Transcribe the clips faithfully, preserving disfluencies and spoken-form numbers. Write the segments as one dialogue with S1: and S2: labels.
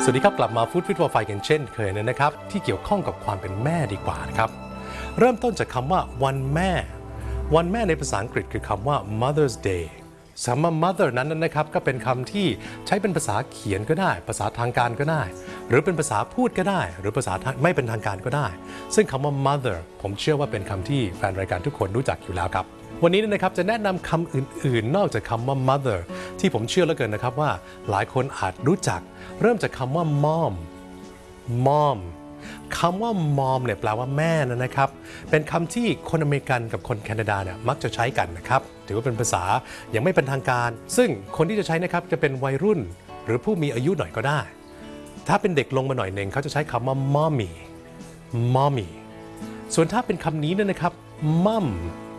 S1: สวัสดีครับกลับมาฟู้ดฟิตฟอร์ไฟกันเช่นเคยนะครับที่เกี่ยวข้องกับความเป็นแม่ดีกว่านะครับเริ่มต้นจากคำว่าวันแม่วันแม่ในภาษาอังกฤษคือคำว่า Mother's Day คำว่า mother นั้นนะครับก็เป็นคำที่ใช้เป็นภาษาเขียนก็ได้ภาษาทางการก็ได้หรือเป็นภาษาพูดก็ได้หรือภาษาไม่เป็นทางการก็ได้ซึ่งคำว่า mother ผมเชื่อว่าเป็นคำที่แฟนรายการทุกคนรู้จักอยู่แล้วครับวันนี้นะครับจะแนะนำคำอื่นๆนอกจากคำว่า mother ที่ผมเชื่อเหลือเกินนะครับว่าหลายคนอาจรู้จักเริ่มจากคำว่า mom mom คำว่า mom เนี่ยแปลว่าแม่นะครับเป็นคำที่คนอเมริกันกับคนแคนาดาเนี่ยมักจะใช้กันนะครับถือว่าเป็นภาษายังไม่เป็นทางการซึ่งคนที่จะใช้นะครับจะเป็นวัยรุ่นหรือผู้มีอายุหน่อยก็ได้ถ้าเป็นเด็กลงมาหน่อยหนึ่งเขาจะใช้คำว่า mommy mommy ส่วนถ้าเป็นคำนี้นะครับ mum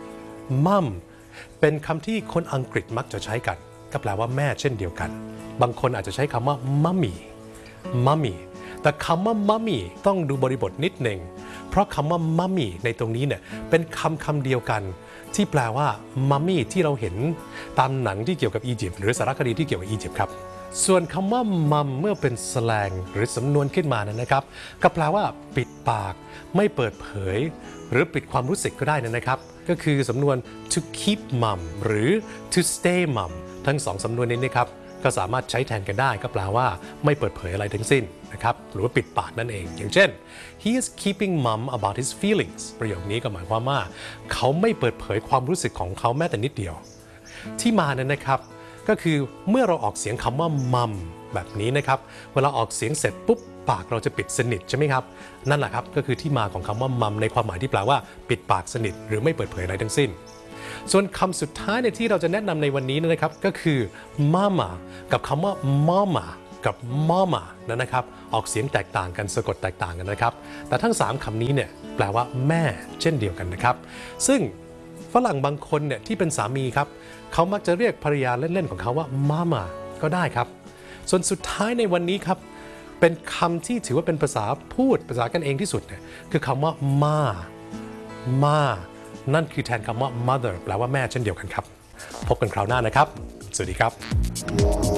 S1: mum เป็นคำที่คนอังกฤษมักจะใช้กันก็แปลว่าแม่เช่นเดียวกันบางคนอาจจะใช้คำว่า mummy mummy แต่คำว่า mummy ต้องดูบริบทนิดหนึ่งเพราะคำว่า mummy ในตรงนี้เนี่ยเป็นคำคำเดียวกันที่แปลว่า mummy ที่เราเห็นตามหนังที่เกี่ยวกับอียิปต์หรือสารคดีที่เกี่ยวกับอียิปต์ครับส่วนคำว่า mum เมื่อเป็นสแลงหรือสำนวนขึ้นมานะครับก็แปลว่าปิดปากไม่เปิดเผยหรือปิดความรู้สึกก็ได้นะครับก็คือสำนวน to keep mum หรือ to stay mum ทั้งสองสำนวนนี้นะครับก็สามารถใช้แทนกันได้ก็แปลว่าไม่เปิดเผยอะไรทั้งสิ้นนะครับหรือว่าปิดปากนั่นเองอย่างเช่น he is keeping mum about his feelings ประโยคนี้ก็หมายความว่าเขาไม่เปิดเผยความรู้สึกของเขาแม้แต่นิดเดียวที่มานั้นนะครับก็คือเมื่อเราออกเสียงคำว่า mum แบบนี้นะครับเวลาออกเสียงเสร็จปุ๊บปากเราจะปิดสนิทใช่ไหมครับนั่นแหละครับก็คือที่มาของคำว่า mum ในความหมายที่แปลว่าปิดปากสนิทหรือไม่เปิดเผยอะไรทั้งสิ้นส่วนคำสุดท้ายในที่เราจะแนะนำในวันนี้นะครับก็คือ mama กับคำว่า mama กับ mama นั่นนะครับออกเสียงแตกต่างกันสะกดแตกต่างกันนะครับแต่ทั้งสามคำนี้เนี่ยแปลว่าแม่เช่นเดียวกันนะครับซึ่งฝรั่งบางคนเนี่ยที่เป็นสามีครับเขามักจะเรียกภรรยาเล่นๆของเขาว่า mama ก็ได้ครับส่วนสุดท้ายในวันนี้ครับเป็นคำที่ถือว่าเป็นภาษาพูดภาษากันเองที่สุดเนี่ยคือคำว่า ma maนั่นคือแทนคำว่า mother แปลว่าแม่เช่นเดียวกันครับพบกันคราวหน้านะครับสวัสดีครับ